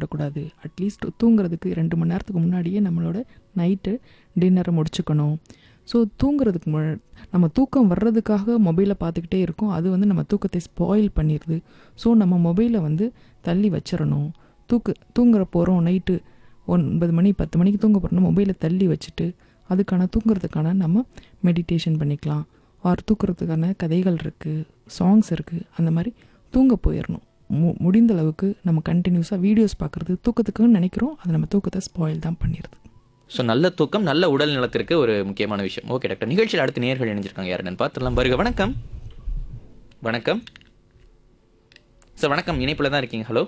சாப்பிடக்கூடாது. அட்லீஸ்ட் தூங்குறதுக்கு 2 மணி நேரத்துக்கு முன்னாடியே நம்மளோட நைட்டு டின்னரை முடிச்சுக்கணும். ஸோ தூங்குறதுக்கு நம்ம தூக்கம் வர்றதுக்காக மொபைலை பார்த்துக்கிட்டே இருக்கோம். அது வந்து நம்ம தூக்கத்தை ஸ்பாயில் பண்ணிடுது. ஸோ நம்ம மொபைலை வந்து தள்ளி வச்சிடணும். தூங்குற போகிறோம் நைட்டு 9 மணி 10 மணிக்கு தூங்க போகிறோம்னா மொபைலை தள்ளி வச்சுட்டு தூங்குறதுக்கான நம்ம மெடிடேஷன் பண்ணிக்கலாம். தூக்குறதுக்கான கதைகள் இருக்குது, சாங்ஸ் இருக்குது. அந்த மாதிரி தூங்க போயிடணும். முடிந்த அளவுக்கு நம்ம கண்டினியூஸாக வீடியோஸ் பார்க்குறது தூக்கத்துக்குன்னு நினைக்கிறோம். அது நம்ம தூக்கத்தை ஸ்பாயில் தான் பண்ணிடுது. ஸோ நல்ல தூக்கம் நல்ல உடல் நலத்திற்கு ஒரு முக்கியமான விஷயம். ஓகே டாக்டர், நிகழ்ச்சியில் அடுத்த நேயர்கள் இணைஞ்சிருக்காங்க. யாருன்னு பார்த்துடலாம். வருக. வணக்கம். வணக்கம் சார். வணக்கம், இணைப்பில் தான் இருக்கீங்க. ஹலோ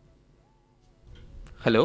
ஹலோ,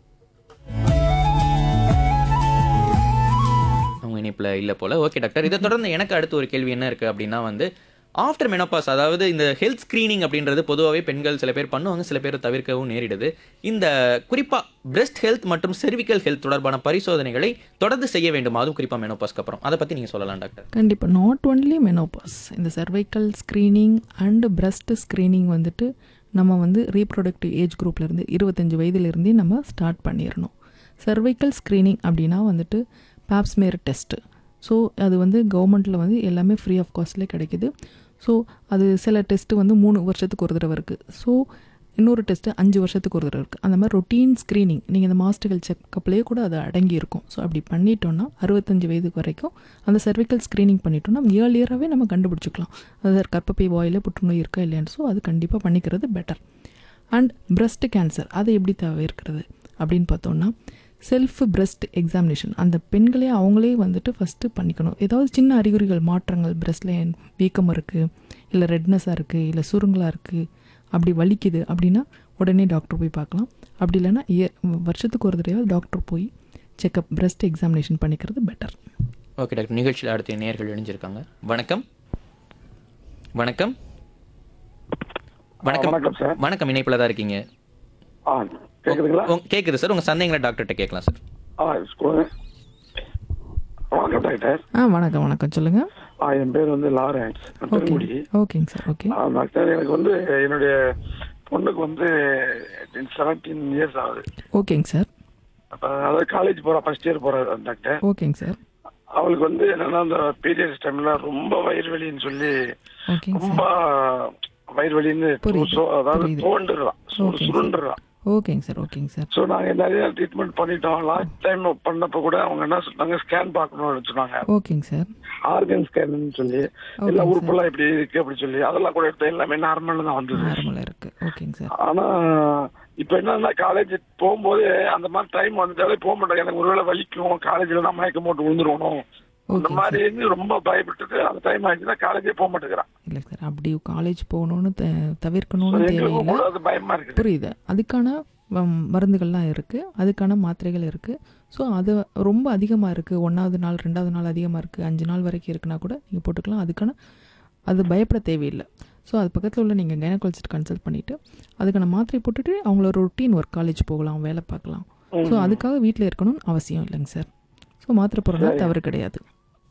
அவங்க இணைப்பில் இல்லை போல. ஓகே டாக்டர், இதை தொடர்ந்து எனக்கு அடுத்து ஒரு கேள்வி என்ன இருக்குது அப்படின்னா வந்து ஆஃப்டர் மெனோபாஸ், அதாவது இந்த ஹெல்த் ஸ்க்ரீனிங் அப்படின்றது பொதுவாகவே பெண்கள் சில பேர் பண்ணுவாங்க, சில பேர் தவிர்க்கவும் நேரிடுது. இந்த குறிப்பாக பிரெஸ்ட் ஹெல்த் மற்றும் செர்விக்கல் ஹெல்த் தொடர்பான பரிசோதனைகளை தொடர்ந்து செய்ய வேண்டும், அதுவும் குறிப்பாக மெனோபாஸ்க்கு அப்புறம். அதை பற்றி நீங்கள் சொல்லலாம் டாக்டர். கண்டிப்பாக. நாட் ஒன்லி மெனோபாஸ், இந்த cervical screening and breast screening வந்துட்டு நம்ம வந்து ரீப்ரொடக்டிவ் ஏஜ் குரூப்லேருந்து 25 வயதுலேருந்தே நம்ம ஸ்டார்ட் பண்ணிடணும். செர்வைக்கல் ஸ்க்ரீனிங் அப்படின்னா வந்துட்டு பாப்ஸ்மேர் டெஸ்ட்டு. ஸோ அது வந்து கவர்மெண்ட்டில் வந்து எல்லாமே ஃப்ரீ ஆஃப் காஸ்ட்லேயே கிடைக்கிது. ஸோ அது சில டெஸ்ட்டு வந்து 3 வருஷத்துக்கு ஒரு தடவை இருக்குது. ஸோ இன்னொரு டெஸ்ட்டு 5 வருஷத்துக்கு ஒரு தடவை இருக்குது. அந்த மாதிரி ரொட்டீன் ஸ்க்ரீனிங் நீங்கள் இந்த மாஸ்டர்கள் செக்கப்லேயே கூட அது அடங்கியிருக்கும். ஸோ அப்படி பண்ணிட்டோன்னா 65 வயதுக்கு வரைக்கும் அந்த செர்விக்கல் ஸ்க்ரீனிங் பண்ணிட்டோன்னா ஏர்லியராகவே நம்ம கண்டுபிடிச்சிக்கலாம் அதாவது கர்ப்பப்பை வாயில் புற்றுநோய் இருக்கா இல்லையான்னு. ஸோ அது கண்டிப்பாக பண்ணிக்கிறது பெட்டர். அண்ட் பிரெஸ்ட் கேன்சர் அதை எப்படி தவிர்க்கிறது அப்படின்னு பார்த்தோன்னா செல்ஃப் பிரெஸ்ட் எக்ஸாமினேஷன். அந்த பெண்களே அவங்களே வந்துட்டு ஃபஸ்ட்டு பண்ணிக்கணும். ஏதாவது சின்ன அறிகுறிகள் மாற்றங்கள், பிரெஸ்ட்டில் வீக்கம் இருக்குது, இல்லை ரெட்னஸாக இருக்குது, இல்லை சுருங்கலாக இருக்குது, அப்படி வலிக்குது அப்படின்னா உடனே டாக்டர் போய் பார்க்கலாம். அப்படி இல்லைன்னா வருஷத்துக்கு ஒரு தடவை டாக்டர் போய் செக்அப் பிரெஸ்ட் எக்ஸாமினேஷன் பண்ணிக்கிறது பெட்டர். ஓகே டாக்டர், நிகழ்ச்சியில் அடுத்த நேயர்கள் இணைஞ்சிருக்காங்க. வணக்கம். வணக்கம். வணக்கம் சார். வணக்கம், இணைப்பில் தான் இருக்கீங்க. கேக்குதுங்களா? கேக்குது சார். உங்க சந்தேகங்களை டாக்டர்கிட்ட கேட்கலாம் சார். வணக்கம் டாக்டர். வணக்கம் வணக்கம், சொல்லுங்க. என் பேர் வந்து லாரன்ஸ். ஓகேங்க சார். ஓகே டாக்டர், எனக்கு வந்து என்னுடைய பொண்ணுக்கு வந்து 17 இயர்ஸ் ஆகுது. ஓகேங்க சார். அதாவது காலேஜ் போறா, ஃபர்ஸ்ட் இயர் போறா டாக்டர். ஓகேங்க சார். அவளுக்கு வந்து என்னன்னா அந்த பீரியட்ஸ் டைம்ல ரொம்ப வயிறு வலின்னு சொல்லி ரொம்ப வயிறு வலின்னு அதாவது தோண்டுறான், சுருண்டுறான். ஓகேங்க சார். ஓகேங்க சார். ஸோ நாங்கள் நிறைய ட்ரீட்மெண்ட் பண்ணிட்டோம். லாஸ்ட் டைம் பண்ணப்போ கூட அவங்க என்ன சொன்னாங்க, ஸ்கேன் பார்க்கணும்னு சொன்னாங்க. ஓகேங்க சார். ஆர்கன் ஸ்கேன் சொல்லி எல்லா உறுப்பெல்லாம் இப்படி இருக்கு அப்படி சொல்லி அதெல்லாம் கூட எடுத்து எல்லாமே நார்மல்ல தான் வந்தது. நார்மலா இருக்கு. ஓகேங்க சார். ஆனா இப்ப என்னன்னா காலேஜ் போகும்போது அந்த மாதிரி டைம் வந்துட்டாலே போக மாட்டாங்க. எனக்கு ஒருவேளை வலிக்கும், காலேஜ்ல நான் மயக்கம் போட்டு விழுந்துருவணும் அந்த மாதிரி ரொம்ப பயப்பட்டு அந்த டைம் ஆயிடுச்சுன்னா காலேஜே போக மாட்டேங்கிறான். இல்லை சார், அப்படி காலேஜ் போகணும்னு தவிர்க்கணும்னு தேவையில்லை. பயமா இருக்கு. புரியுது. அதுக்கான மருந்துகள்லாம் இருக்குது, அதுக்கான மாத்திரைகள் இருக்குது. ஸோ அது ரொம்ப அதிகமாக இருக்குது, 1வது நாள் 2வது நாள் அதிகமாக இருக்குது, 5 நாள் வரைக்கும் இருக்குன்னா கூட நீங்கள் போட்டுக்கலாம். அது பயப்பட தேவையில்லை. ஸோ அது பக்கத்தில் உள்ள நீங்கள் கைனகாலஜிஸ்ட் கன்சல்ட் பண்ணிவிட்டு அதுக்கான மாத்திரை போட்டுட்டு அவங்கள ரொட்டீன் ஒர்க் காலேஜ் போகலாம், வேலை பார்க்கலாம். ஸோ அதுக்காக வீட்டில் இருக்கணும்னு அவசியம் இல்லைங்க சார். ஸோ மாத்திரை போடுறதுனால தவறு கிடையாது.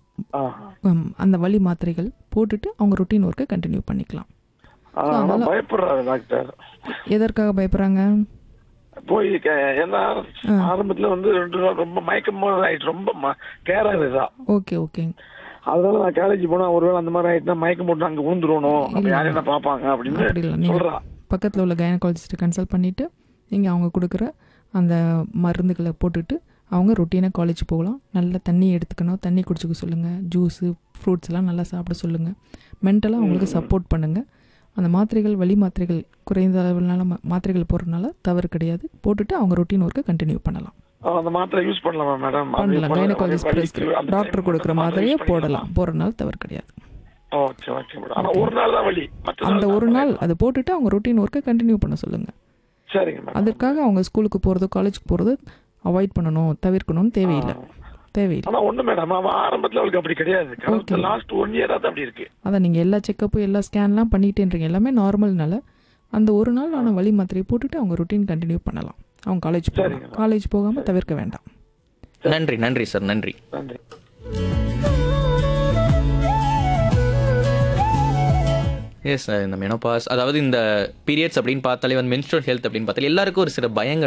அந்த வலி மாத்திரைகள் போட்டுட்டு அவங்க ரொட்டீன் ஒர்க்கை கண்டினியூ பண்ணிக்கலாம். பயப்படுறாங்க டாக்டர். எதற்காக பயப்படுறாங்க? போய் ஏன்னா ஆரம்பத்துல வந்து 2 நாள் ரொம்ப மயக்கம் ஆயிட்டு ரொம்ப கேர் ஆகுதா. Okay okay. அதனால நான் காலேஜ் போனா ஒருவேளை அந்த மாதிரி ஆயிட்டுனா மயக்கம் போட்டு அங்க விழுந்துருவணும், யாரும் என்ன பாப்பாங்க அப்படின்னு சொல்றான். பக்கத்துல உள்ள கைனகாலஜிஸ்ட் கன்சல்ட் பண்ணிட்டு நீங்க அவங்க கொடுக்குற அந்த மருந்துகளை போட்டுட்டு அவங்க ரொட்டீனாக காலேஜ் போகலாம். நல்லா தண்ணி எடுத்துக்கணும், தண்ணி குடிச்சிக்க சொல்லுங்கள், ஜூஸு ஃப்ரூட்ஸ் எல்லாம் நல்லா சாப்பிட சொல்லுங்கள். மென்டலாக அவங்களுக்கு சப்போர்ட் பண்ணுங்கள். அந்த மாத்திரைகள் வலி மாத்திரைகள் குறைந்த அளவிலான மாத்திரைகள் போடுறதுனால தவறு கிடையாது. போட்டுட்டு அவங்க ரொட்டீன் ஒர்க்கை கண்டினியூ பண்ணலாம். அந்த மாத்திரை யூஸ் பண்ணலாமா மேடம்? பண்ணலாம். கைனகாலஜிஸ்ட் டாக்டர் கொடுக்குற மாத்திரையே போடலாம், போடுறதுனால தவறு கிடையாது. அந்த ஒரு நாள் அதை போட்டுட்டு அவங்க ரொட்டீன் ஒர்க்கை கண்டினியூ பண்ண சொல்லுங்கள். சரிங்க. அதுக்காக அவங்க ஸ்கூலுக்கு போகிறதோ காலேஜுக்கு போகிறதோ அவாய்ட் பண்ணணும், தவிர்க்கணும்னு தேவையில்லை. ஆனா ஒண்ணு மேடம், ஆரம்பத்துல அவளுக்கு அப்படி கிடையாது. லாஸ்ட் 1 இயரா தான் அப்படி இருக்கு. அதான் நீங்க எல்லா செக்கப்பும் எல்லா ஸ்கேன்லாம் பண்ணிட்டேன்றீங்க, எல்லாமே நார்மல்னால அந்த ஒரு நாள் ஆன வலி மாத்திரையை போட்டுட்டு அவங்க ரொட்டீன் கண்டினியூ பண்ணலாம். அவங்க காலேஜ் போகாம தவிர்க்க வேண்டாம். நன்றி நன்றி சார். நன்றி. எஸ், இந்த மெனோபாஸ் அதாவது இந்த பீரியட்ஸ் அப்படின்னு பார்த்தாலே வந்து மென்ஸ்ட்ரல் ஹெல்த் அப்படின்னு பார்த்தாலே எல்லாருக்கும் ஒரு சில பயங்கள்